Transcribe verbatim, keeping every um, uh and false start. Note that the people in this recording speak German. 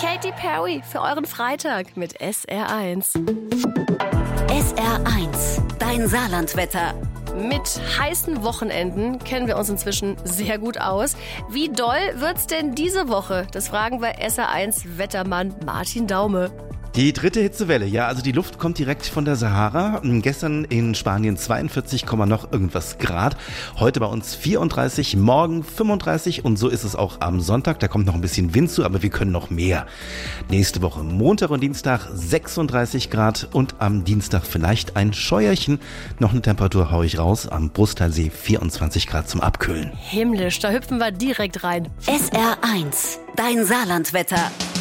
Katy Perry für euren Freitag mit S R eins. S R eins, dein Saarlandwetter. Mit heißen Wochenenden kennen wir uns inzwischen sehr gut aus. Wie doll wird's denn diese Woche? Das fragen wir S R eins Wettermann Martin Daume. Die dritte Hitzewelle, ja, also die Luft kommt direkt von der Sahara. Gestern in Spanien zweiundvierzig, noch irgendwas Grad. Heute bei uns vierunddreißig, morgen fünfunddreißig und so ist es auch am Sonntag. Da kommt noch ein bisschen Wind zu, aber wir können noch mehr. Nächste Woche Montag und Dienstag sechsunddreißig Grad und am Dienstag vielleicht ein Scheuerchen. Noch eine Temperatur hau ich raus, am Brusttalsee vierundzwanzig Grad zum Abkühlen. Himmlisch, da hüpfen wir direkt rein. S R eins, dein Saarlandwetter.